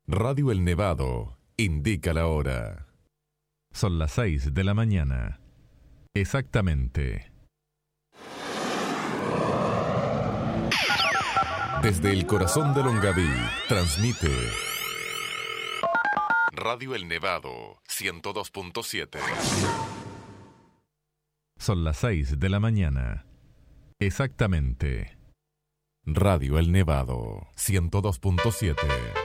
Radio El Nevado indica la hora. Son las 6 de la mañana. Exactamente. Desde el corazón de Longaví, transmite Radio El Nevado 102.7. Son las 6 de la mañana. Exactamente. Radio El Nevado 102.7.